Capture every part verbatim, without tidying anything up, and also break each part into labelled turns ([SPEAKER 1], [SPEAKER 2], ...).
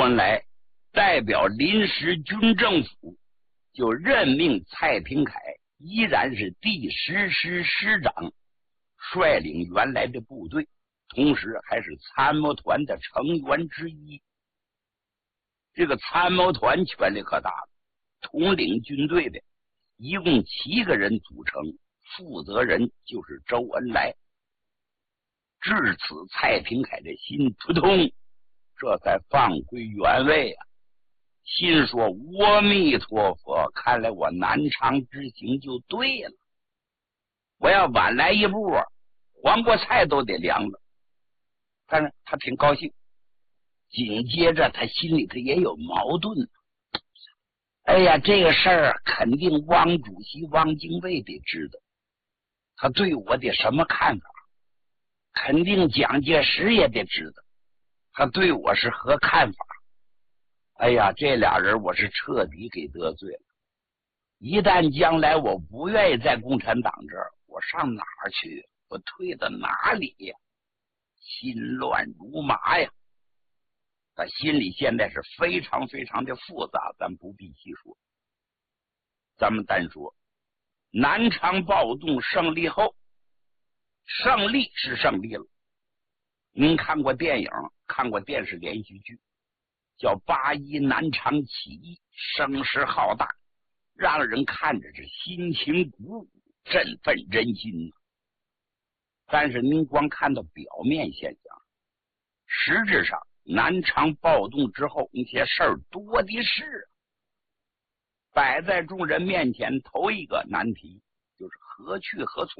[SPEAKER 1] 恩来代表临时军政府，就任命蔡廷锴依然是第十师师长，率领原来的部队，同时还是参谋团的成员之一。这个参谋团权力可大了，统领军队的一共七个人组成，负责人就是周恩来。至此，蔡廷锴的心扑通，这才放归原位啊！心说：“阿弥陀佛，看来我南昌之行就对了。我要晚来一步啊，黄瓜菜都得凉了。”但是他挺高兴。紧接着，他心里头也有矛盾。哎呀，这个事儿肯定汪主席、汪精卫得知道，他对我得什么看法？肯定蒋介石也得知道，他对我是何看法？哎呀，这俩人我是彻底给得罪了。一旦将来我不愿意在共产党这儿，我上哪儿去？我退到哪里呀？心乱如麻呀！他心里现在是非常非常的复杂，咱不必细说。咱们单说南昌暴动胜利后，胜利是胜利了。您看过电影，看过电视连续剧，叫《八一南昌起义》，声势浩大，让人看着是心情鼓舞，振奋人心。但是您光看到表面现象，实质上南昌暴动之后那些事儿多的是。摆在众人面前头一个难题就是何去何从。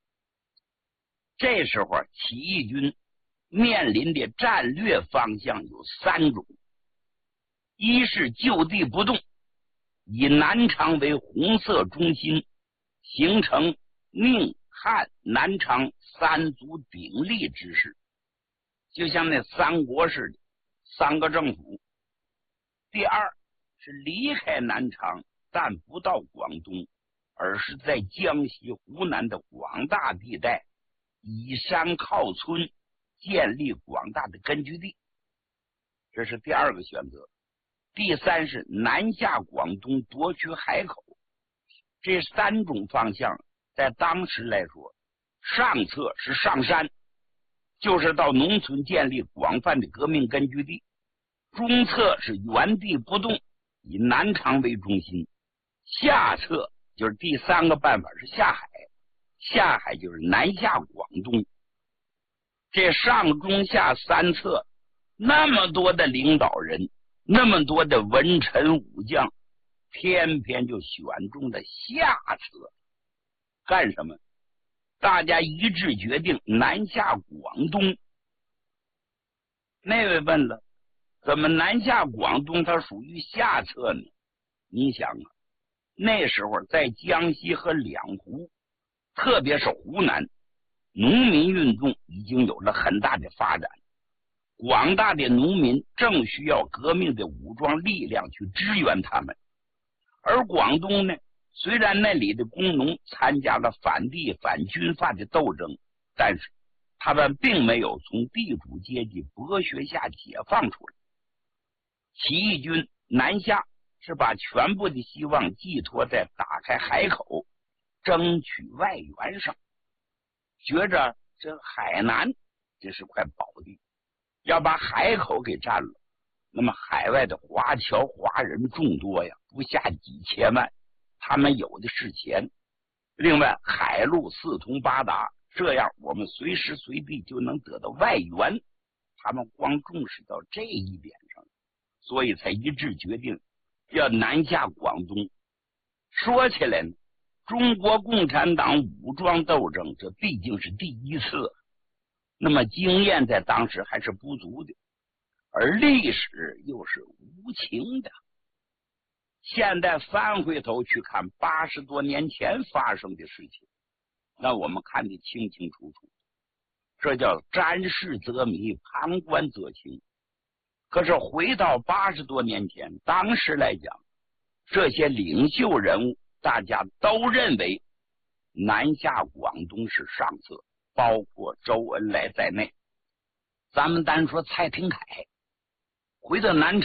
[SPEAKER 1] 这时候起义军面临的战略方向有三种：一是就地不动，以南昌为红色中心，形成宁汉南昌三足鼎立之势，就像那三国似的，三个政府。第二是离开南昌，但不到广东，而是在江西、湖南的广大地带以山靠村，建立广大的根据地，这是第二个选择。第三是南下广东，夺取海口。这三种方向在当时来说，上策是上山，就是到农村建立广泛的革命根据地；中策是原地不动，以南昌为中心；下策就是第三个办法是下海，下海就是南下广东。这上中下三策，那么多的领导人，那么多的文臣武将，偏偏就选中了下策。干什么？大家一致决定南下广东。那位问了，怎么南下广东它属于下策呢？你想啊，那时候在江西和两湖，特别是湖南，农民运动已经有了很大的发展，广大的农民正需要革命的武装力量去支援他们。而广东呢，虽然那里的工农参加了反帝反军阀的斗争，但是他们并没有从地主阶级剥削下解放出来。起义军南下是把全部的希望寄托在打开海口，争取外援上，觉着这海南这是块宝地，要把海口给占了，那么海外的华侨华人众多呀，不下几千万，他们有的是钱。另外海陆四通八达，这样我们随时随地就能得到外援，他们光重视到这一点上，所以才一致决定要南下广东。说起来呢，中国共产党武装斗争这毕竟是第一次，那么经验在当时还是不足的，而历史又是无情的。现在翻回头去看八十多年前发生的事情，那我们看得清清楚楚，这叫瞻视则迷，旁观则清。可是回到八十多年前，当时来讲，这些领袖人物大家都认为南下广东是上策，包括周恩来在内。咱们单说蔡廷锴回到南昌